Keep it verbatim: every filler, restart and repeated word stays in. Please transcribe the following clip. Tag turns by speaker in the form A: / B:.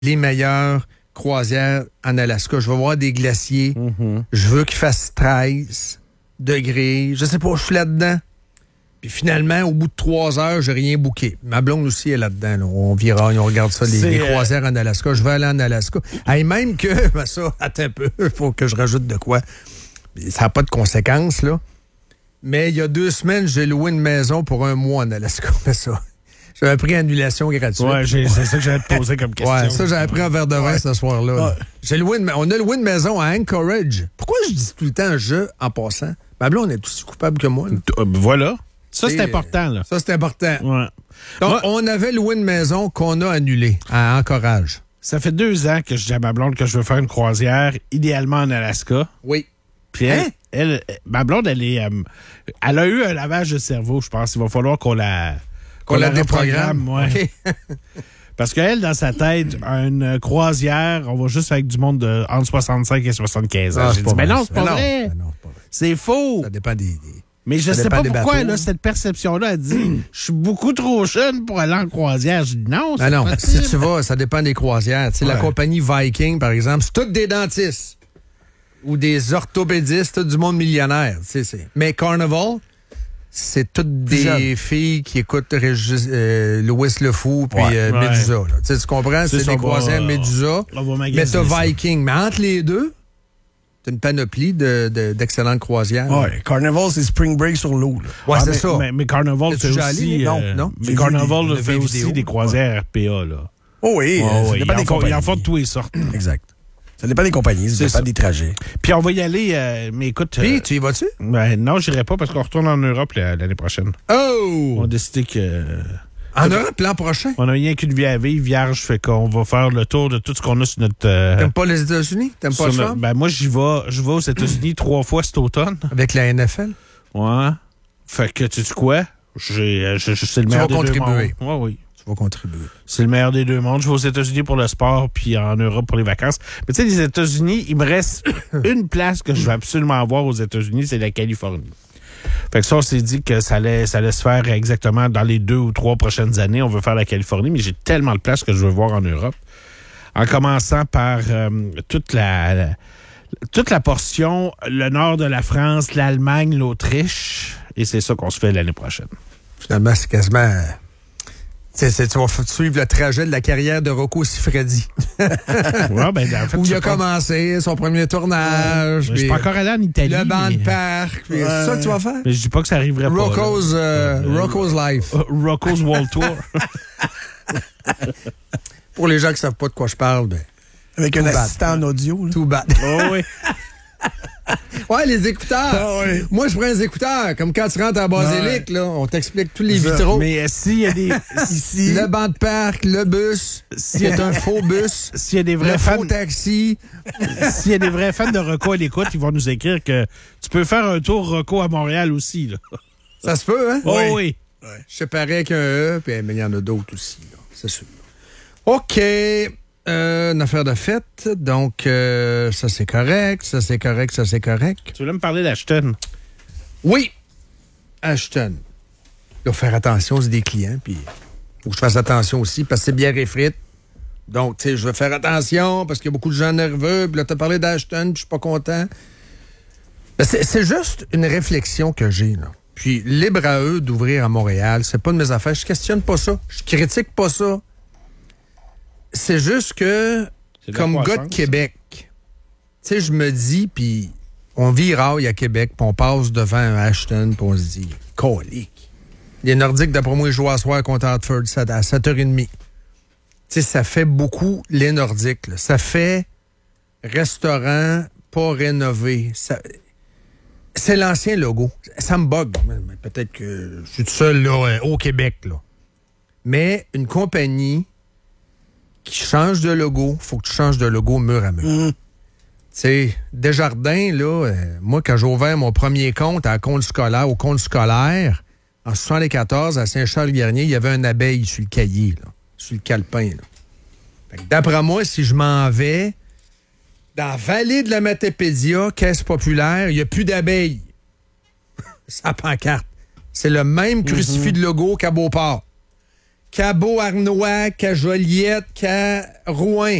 A: les meilleures croisières en Alaska. Je veux voir des glaciers.
B: Mm-hmm.
A: Je veux qu'il fasse treize degrés. Je sais pas, je suis là-dedans. Puis finalement, au bout de trois heures, j'ai rien booké. Ma blonde aussi est là-dedans. Là. On vira, on regarde ça, les, les croisières en Alaska. Je vais aller en Alaska. Et même que, ben ça, attends un peu, il faut que je rajoute de quoi. Ça n'a pas de conséquences, là. Mais il y a deux semaines, j'ai loué une maison pour un mois en Alaska. Mais ça, j'avais pris annulation gratuite.
B: Ouais, j'ai, c'est ça que j'allais te poser comme question.
A: Ouais, ça, j'avais pris un verre de vin ouais. ce soir-là. Là. Ouais. J'ai loué une, on a loué une maison à Anchorage. Pourquoi je dis tout le temps je en passant? Ma blonde est aussi coupable que moi.
B: Là. Voilà. Ça, c'est important, là.
A: Ça, c'est important.
B: Ouais.
A: Donc,
B: Moi,
A: on avait loué une maison qu'on a annulée à Anchorage.
B: Ça fait deux ans que je dis à ma blonde que je veux faire une croisière, idéalement en Alaska.
A: Oui.
B: Puis elle, hein? elle, ma blonde, elle est, euh, elle a eu un lavage de cerveau, je pense. Il va falloir qu'on la,
A: qu'on, qu'on la, la déprogramme.
B: Ouais. Okay. Parce qu'elle, dans sa tête, une croisière, on va juste avec du monde de entre soixante-cinq et soixante-quinze ans. Ah, J'ai dit, mais non, c'est pas, vrai.
A: Non, non, pas vrai.
B: C'est faux.
A: Ça dépend des... des...
B: Mais je sais pas pourquoi elle a cette perception-là. Elle dit, je suis beaucoup trop jeune pour aller en croisière. Je dis non, c'est
A: ah non,
B: possible.
A: Si tu vas, ça dépend des croisières. Tu sais, ouais. La compagnie Viking, par exemple, c'est toutes des dentistes ou des orthopédistes, tout du monde millionnaire. Tu sais, c'est... Mais Carnival, c'est toutes des jeune. filles qui écoutent Régis, euh, Louis Le Fou puis ouais. euh, Medusa. Là. Tu, sais, tu comprends? C'est, c'est des croisières Medusa. Mais t'as Viking. Mais entre les deux, c'est une panoplie de, de, d'excellentes croisières.
C: Oui, Carnival, c'est Spring Break sur l'eau. Là.
A: Ouais,
B: ah,
A: c'est
B: mais,
A: ça.
B: Mais, mais Carnival fait aussi...
A: Non,
B: euh,
A: non.
B: Mais Carnival des, fait aussi vidéos. Des croisières ouais. R P A, là.
C: Oh oui,
B: oh,
C: ça
B: oui.
C: dépend des compagnies.
B: Il en faut de tous les sortes.
C: Exact. Ça dépend des compagnies, ça c'est dépend ça. des trajets.
B: Puis on va y aller, euh, mais écoute...
A: Puis,
B: euh,
A: tu y vas-tu?
B: Ben, non, j'irai pas parce qu'on retourne en Europe l'année prochaine.
A: Oh!
B: On a décidé que... Euh,
A: En Europe, l'an prochain?
B: On a rien qu'une vie à vivre, vierge, fait qu'on va faire le tour de tout ce qu'on a sur notre... Euh,
A: T'aimes pas les États-Unis? T'aimes pas le
B: notre, Ben moi, j'y vais, je vais aux États-Unis trois fois cet automne.
A: Avec la N F L?
B: Ouais. Fait que, tu sais quoi? J'ai, je, je, c'est le meilleur des deux mondes.
A: Tu vas contribuer.
B: Ouais, oui.
A: Tu vas contribuer.
B: C'est le meilleur des deux mondes. Je vais aux États-Unis pour le sport, puis en Europe pour les vacances. Mais tu sais, les États-Unis, il me reste une place que je veux absolument avoir aux États-Unis, c'est la Californie. Fait que ça, on s'est dit que ça allait, ça allait se faire exactement dans les deux ou trois prochaines années. On veut faire la Californie, mais j'ai tellement de places que je veux voir en Europe. En commençant par euh, toute la, la toute la portion, le nord de la France, l'Allemagne, l'Autriche. Et c'est ça qu'on se fait l'année prochaine.
A: Finalement, c'est quasiment... C'est, c'est, tu vas suivre le trajet de la carrière de Rocco Siffredi.
B: Ouais, ben, en fait,
A: où il a pas... commencé son premier tournage.
B: Ouais, je suis pas encore allé en Italie.
A: Le banc de parc. C'est ouais. ça que tu vas faire?
B: Mais je dis pas que ça arriverait
A: Rocco's,
B: pas.
A: Euh, euh, Rocco's Life.
B: Uh, Rocco's World Tour.
A: Pour les gens qui savent pas de quoi je parle, ben.
C: Avec un assistant en audio.
A: Tout bad.
B: Oh oui.
A: Ouais, les écouteurs.
C: Ah, oui.
A: Moi, je prends les écouteurs. Comme quand tu rentres à la basilique, ouais. là, on t'explique tous les vitraux.
B: Mais euh, s'il y a des...
A: Ici, le banc de parc, le bus, s'il y a un faux bus,
B: s'il y a des vrais
A: le
B: fans,
A: faux taxi.
B: S'il y a des vrais fans de Rocco à l'écoute, ils vont nous écrire que tu peux faire un tour Rocco à Montréal aussi. Là.
A: Ça se peut, hein?
B: Oh oui. oui.
A: Ouais. Je séparais avec un E, puis, mais il y en a d'autres aussi. Là. C'est sûr. OK. Euh, une affaire de fête, donc euh, ça c'est correct, ça c'est correct, ça c'est correct.
B: Tu voulais me parler d'Ashton?
A: Oui, Ashton. Il faut faire attention, c'est des clients, puis il faut que je fasse attention aussi, parce que c'est bière et frites. Donc, tu sais, je vais faire attention, parce qu'il y a beaucoup de gens nerveux, puis là, t'as parlé d'Ashton, puis je suis pas content. Ben, c'est, c'est juste une réflexion que j'ai, là. Puis, libre à eux d'ouvrir à Montréal, c'est pas de mes affaires, je questionne pas ça, je critique pas ça. C'est juste que, comme gars de Québec, tu sais, je me dis, puis on vit raille à Québec, puis on passe devant un Ashton, puis on se dit, colique. Les Nordiques, d'après moi, ils jouent à soir contre Hartford à sept heures trente. Tu sais, ça fait beaucoup, les Nordiques, là. Ça fait restaurant pas rénové. Ça... C'est l'ancien logo. Ça me bug. Peut-être que je suis tout seul, là, au Québec, là. Mais une compagnie qui change de logo, faut que tu changes de logo mur à mur. Mm. Tu sais, Desjardins, là, euh, moi, quand j'ai ouvert mon premier compte à compte scolaire, au compte scolaire, en soixante-quatorze, à Saint-Charles-Garnier, il y avait une abeille sur le cahier, là, sur le calepin. Là. Fait que d'après moi, si je m'en vais dans la vallée de la Matapédia, caisse populaire, il n'y a plus d'abeilles. C'est la pancarte. C'est le même crucifix mm-hmm. de logo qu'à Beauport. qu'à Beauharnois, qu'à Joliette, qu'à Rouen.